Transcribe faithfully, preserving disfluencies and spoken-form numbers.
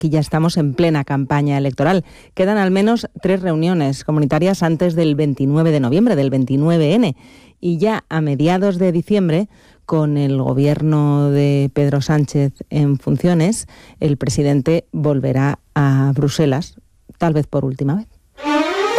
Aquí ya estamos en plena campaña electoral. Quedan al menos tres reuniones comunitarias antes del veintinueve de noviembre, del veintinueve ene. Y ya a mediados de diciembre, con el gobierno de Pedro Sánchez en funciones, el presidente volverá a Bruselas, tal vez por última vez.